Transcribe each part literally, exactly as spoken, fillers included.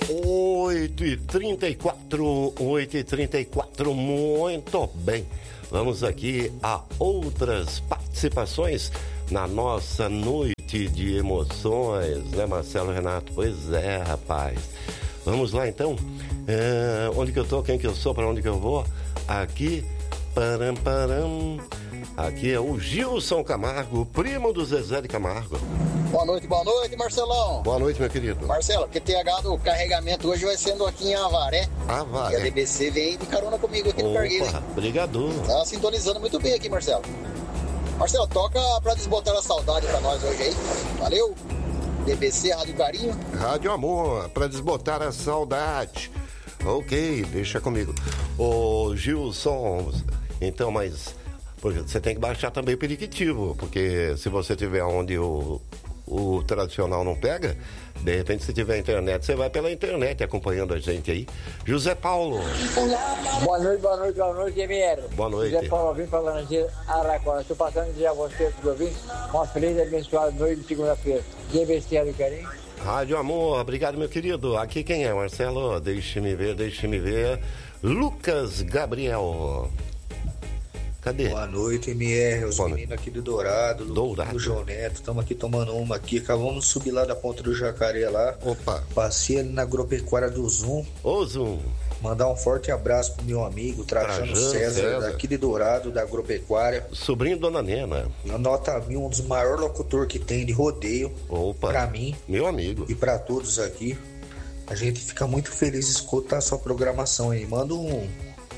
oito e trinta e quatro, oito e trinta e quatro, muito bem. Vamos aqui a outras participações na nossa noite de emoções, né, Marcelo Renato? Pois é, rapaz. Vamos lá, então. É, onde que eu tô? Quem que eu sou? Para onde que eu vou? Aqui, param, param. Aqui é o Gilson Camargo, primo do Zezé de Camargo. Boa noite, boa noite, Marcelão. Boa noite, meu querido. Marcelo, Q T H do carregamento hoje vai sendo aqui em Avaré. Avaré. E a D B C vem de carona comigo aqui no Cargueiro. Opa, brigador. Tá sintonizando muito bem aqui, Marcelo. Marcelo, toca pra desbotar a saudade pra nós hoje aí. Valeu. D B C, Rádio Carinho. Rádio Amor, pra desbotar a saudade. Ok, deixa comigo. Ô, Gilson, então, mas porque você tem que baixar também o periquitivo, porque se você tiver onde o, o tradicional não pega, de repente, se tiver internet, você vai pela internet acompanhando a gente aí. José Paulo. Boa noite, boa noite, boa noite, M R. Boa noite. José Paulo, vim falando de Araquara. Estou passando de a você, dos ouvintes, uma feliz e abençoada noite de segunda-feira. D B C do Carinho. Rádio Amor, obrigado, meu querido. Aqui quem é, Marcelo? Deixe-me ver, deixe-me ver. Lucas Gabriel. Cadê? Boa noite, M R, os meninos aqui do Dourado, Dourado. do João Neto, estamos aqui tomando uma aqui, acabamos de subir lá da ponta do Jacaré lá. Opa. Passei ali na agropecuária do Zoom. Ô, Zoom. Mandar um forte abraço pro meu amigo Trajano, Trajano César, César, daqui de Dourado, da agropecuária. Sobrinho Dona Nena. Nota mil, um dos maiores locutores que tem de rodeio. Opa. Pra mim. Meu amigo. E pra todos aqui. A gente fica muito feliz de escutar a sua programação aí. Manda um...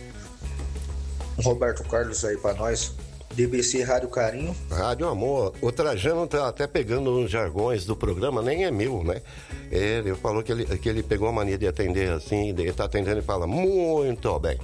um Roberto Carlos aí pra nós. D B C Rádio Carinho. Rádio Amor. O Trajano tá até pegando uns jargões do programa, nem é meu, né? Ele falou que ele, que ele pegou a mania de atender assim, ele tá atendendo e fala muito bem.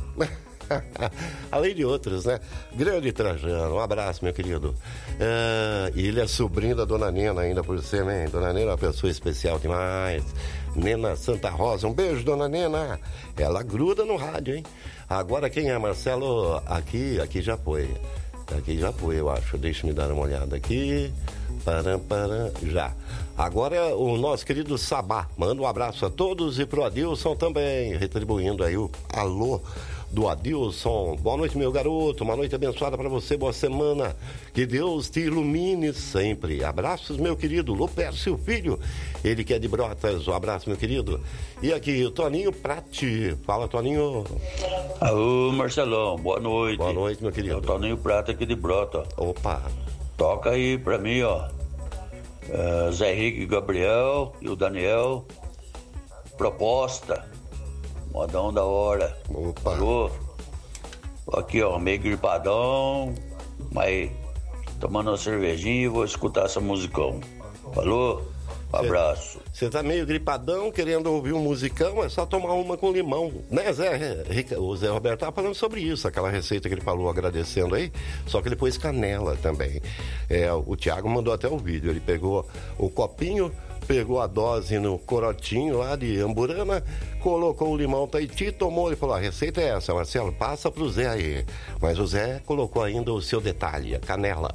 Além de outros, né? Grande Trajano, um abraço, meu querido. É, e ele é sobrinho da Dona Nena ainda por cima, hein? Dona Nena é uma pessoa especial demais. Nena Santa Rosa, um beijo, Dona Nena. Ela gruda no rádio, hein? Agora quem é, Marcelo? Aqui, aqui já foi. Aqui já foi, eu acho. Deixa-me dar uma olhada aqui. Param, param, já. Agora o nosso querido Sabá. Manda um abraço a todos e pro Adilson também. Retribuindo aí o alô do Adilson. Boa noite, meu garoto. Uma noite abençoada para você. Boa semana. Que Deus te ilumine sempre. Abraços, meu querido Lupércio Filho. Ele que é de Brotas. Um abraço, meu querido. E aqui o Toninho Prati. Fala, Toninho. Alô, Marcelão. Boa noite. Boa noite, meu querido. É o Toninho Prata aqui de Brota. Opa. Toca aí pra mim, ó. Uh, Zé Henrique Gabriel e o Daniel. Proposta. Modão da hora. Opa. Alô? Aqui, ó, meio gripadão, mas tomando uma cervejinha e vou escutar essa musicão. Alô? Um abraço. Você tá meio gripadão, querendo ouvir um musicão, é só tomar uma com limão, né, Zé? O Zé Roberto tava falando sobre isso, aquela receita que ele falou, agradecendo aí, só que ele pôs canela também. É, o Thiago mandou até o vídeo, ele pegou o copinho, pegou a dose no corotinho lá de Amburana, colocou o limão Tahiti, tomou e falou, a receita é essa, Marcelo, passa pro Zé aí. Mas o Zé colocou ainda o seu detalhe, a canela.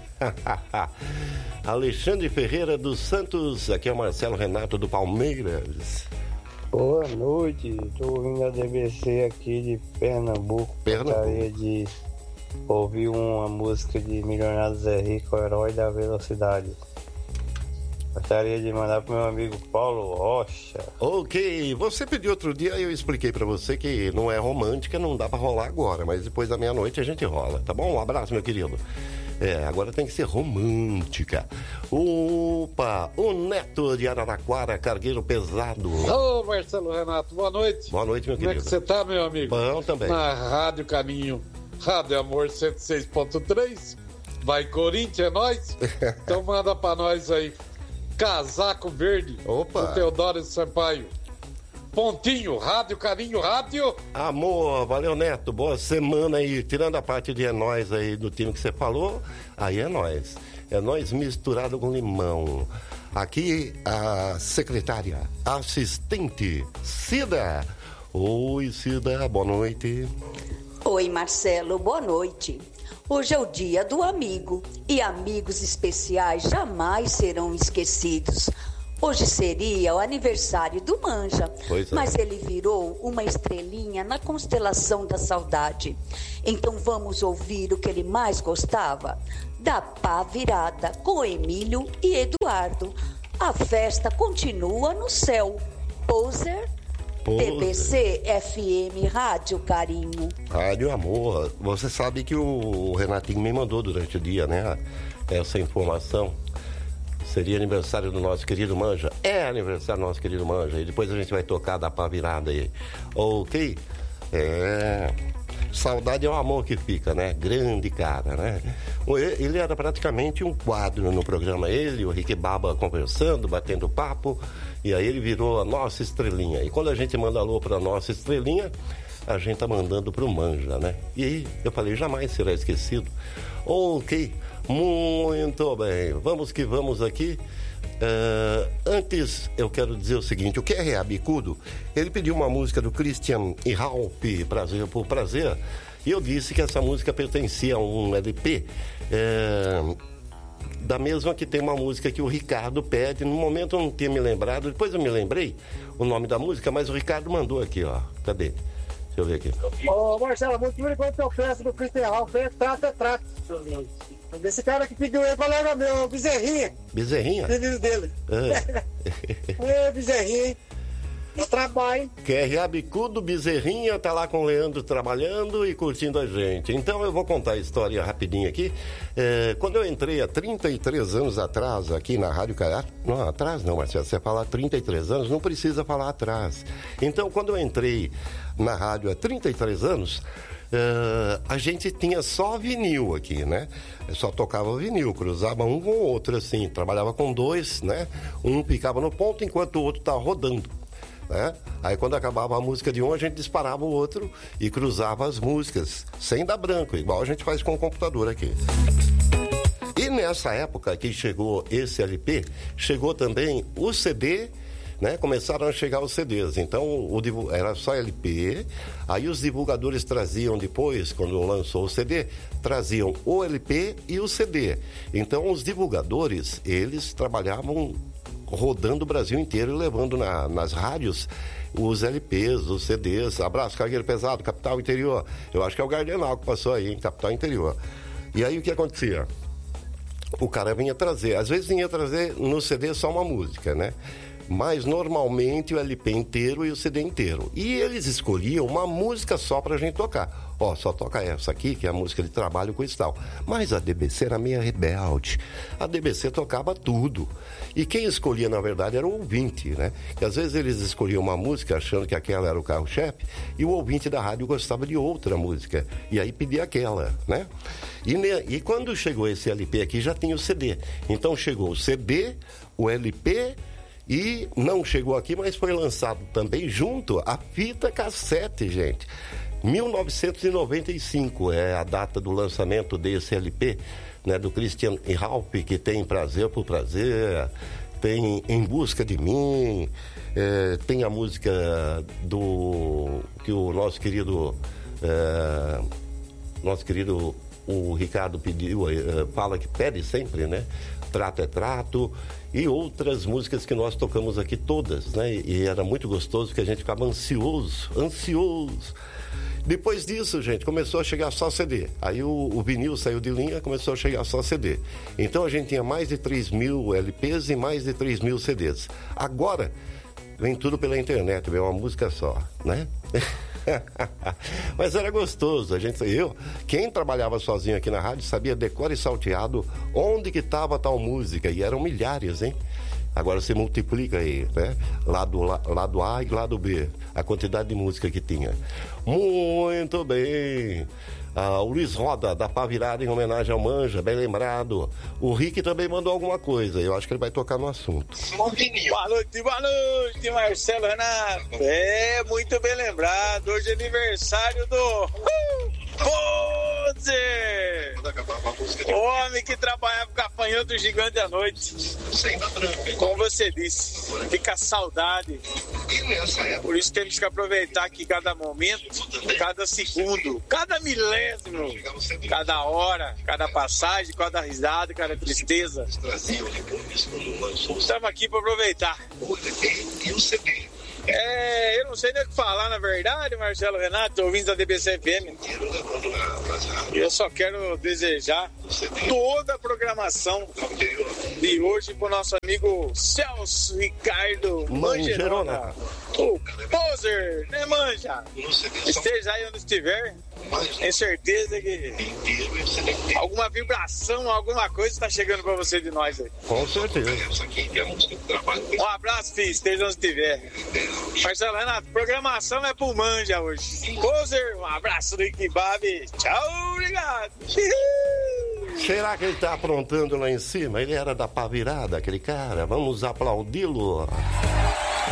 Alexandre Ferreira dos Santos, aqui é o Marcelo Renato do Palmeiras. Boa noite, estou ouvindo a D B C aqui de Pernambuco. Pernambuco. Gostaria de ouvir uma música de Milionário Zé Rico, o herói da velocidade. Gostaria de mandar pro meu amigo Paulo Rocha. Ok, você pediu outro dia e eu expliquei pra você que não é romântica, não dá pra rolar agora, mas depois da meia-noite a gente rola, tá bom? Um abraço, meu querido. É, agora tem que ser romântica. Opa, o Neto de Araraquara, cargueiro pesado. Ô, Marcelo Renato, boa noite. Boa noite, meu Como querido. Como é que você tá, meu amigo? Bom também. Na Rádio Caminho, Rádio Amor cento e seis ponto três. Vai, Corinthians, é nóis? Então manda pra nós aí. Casaco Verde. Opa. Do Teodoro Sampaio. Pontinho, Rádio Carinho, Rádio. Amor, valeu, Neto. Boa semana aí. Tirando a parte de é nóis aí do time que você falou, aí é nóis. É nóis misturado com limão. Aqui a secretária, assistente, Cida. Oi, Cida, boa noite. Oi, Marcelo, boa noite. Hoje é o dia do amigo e amigos especiais jamais serão esquecidos. Hoje seria o aniversário do Manja, Pois é. mas ele virou uma estrelinha na constelação da saudade. Então vamos ouvir o que ele mais gostava? Da Pá Virada, com Emílio e Eduardo. A festa continua no céu. Poser, Poser. D B C F M Rádio Carinho. Rádio Amor. Você sabe que o Renatinho me mandou durante o dia, né? Essa informação. Seria aniversário do nosso querido Manja. É aniversário do nosso querido Manja. E depois a gente vai tocar da Pá Virada aí. Ok? É. Saudade é o amor que fica, né? Grande cara, né? Ele era praticamente um quadro no programa. Ele e o Rick Baba conversando, batendo papo. E aí ele virou a nossa estrelinha. E quando a gente manda alô pra nossa estrelinha, a gente tá mandando pro Manja, né? E aí eu falei, jamais será esquecido. Ok, muito bem. Vamos que vamos aqui. Uh, antes, eu quero dizer o seguinte: o Q R A Bicudo, ele pediu uma música do Christian e Ralph, Prazer por Prazer, e eu disse que essa música pertencia a um L P, uh, da mesma que tem uma música que o Ricardo pede. No momento eu não tinha me lembrado, depois eu me lembrei o nome da música, mas o Ricardo mandou aqui, ó. Cadê? Deixa eu ver aqui. Ô, Marcelo, muito obrigado pela festa do Christian e Ralph, é trato, é trato. Esse cara que pediu é colega meu, Bezerrinha. Bezerrinha? Filho dele. É, é Bezerrinha, hein? Trabalho. Q R A Bicudo, Bezerrinha, tá lá com o Leandro trabalhando e curtindo a gente. Então eu vou contar a história rapidinho aqui. É, quando eu entrei há trinta e três anos atrás aqui na Rádio Carinho, não, atrás não, Marcelo, você falar trinta e três anos, não precisa falar atrás. Então quando eu entrei na rádio há trinta e três anos, Uh, a gente tinha só vinil aqui, né? Só tocava vinil, cruzava um com o outro, assim, trabalhava com dois, né? Um ficava no ponto enquanto o outro estava rodando, né? Aí quando acabava a música de um, a gente disparava o outro e cruzava as músicas, sem dar branco, igual a gente faz com o computador aqui. E nessa época que chegou esse L P, chegou também o C D, né? Começaram a chegar os C Ds, então o, era só L P, aí os divulgadores traziam depois, quando lançou o C D, traziam o L P e o C D. Então os divulgadores, eles trabalhavam rodando o Brasil inteiro e levando na, nas rádios os L Ps, os C Ds. Abraço, Cargueiro Pesado, Capital Interior. Eu acho que é o Gardenal que passou aí, hein? Capital Interior. E aí o que acontecia? O cara vinha trazer, às vezes vinha trazer no C D só uma música, né? Mas normalmente o L P inteiro e o C D inteiro. E eles escolhiam uma música só pra gente tocar. Ó, só toca essa aqui, que é a música de trabalho com esse tal. Mas a D B C era meio rebelde. A D B C tocava tudo. E quem escolhia, na verdade, era o ouvinte, né? Que às vezes eles escolhiam uma música achando que aquela era o carro-chefe e o ouvinte da rádio gostava de outra música. E aí pedia aquela, né? E, ne... e quando chegou esse L P aqui, já tinha o C D. Então chegou o C D, o L P... E não chegou aqui, mas foi lançado também junto a fita cassete, gente. mil novecentos e noventa e cinco é a data do lançamento desse L P, né, do Christian e Ralph, que tem Prazer por Prazer, tem Em Busca de Mim, é, tem a música do que o nosso querido é, nosso querido o Ricardo pediu, é, fala que pede sempre, né? Trato é Trato, e outras músicas que nós tocamos aqui todas, né? E era muito gostoso, porque a gente ficava ansioso, ansioso. Depois disso, gente, começou a chegar só C D. Aí o, o vinil saiu de linha, começou a chegar só C D. Então a gente tinha mais de três mil L Ps e mais de três mil C Ds. Agora, vem tudo pela internet, vem uma música só, né? Mas era gostoso, a gente, eu, quem trabalhava sozinho aqui na rádio sabia decor e salteado onde que estava tal música, e eram milhares, hein? Agora você multiplica aí, né? Lado, lado A e lado B, a quantidade de música que tinha. Muito bem. Ah, o Luiz Roda, da Pá Virada, em homenagem ao Manja, bem lembrado. O Rick também mandou alguma coisa, eu acho que ele vai tocar no assunto. Boa noite, boa noite, Marcelo Renato. É, muito bem lembrado, hoje é aniversário do uh, Pozer, o homem que trabalhava com gafanhoto gigante à noite. como você disse, fica saudade. Por isso temos que aproveitar aqui cada momento, cada segundo, cada milésimo, cada hora, cada passagem, cada risada, cada tristeza. Estamos aqui para aproveitar. É, eu não sei nem o que falar, na verdade, Marcelo Renato, ouvintes da D B C F M. Eu só quero desejar toda a programação de hoje para o nosso amigo Celso Ricardo Mangerona. O poser, né, Manja? Esteja aí onde estiver, tenho certeza que alguma vibração, alguma coisa está chegando para você de nós aí. Com certeza. Um abraço, filho, esteja onde estiver. Marcelo Renato, programação é pro Manja hoje. Poser, um abraço do Iquibab. Tchau, obrigado. Será que ele tá aprontando lá em cima? Ele era da pá virada, aquele cara. Vamos aplaudi-lo.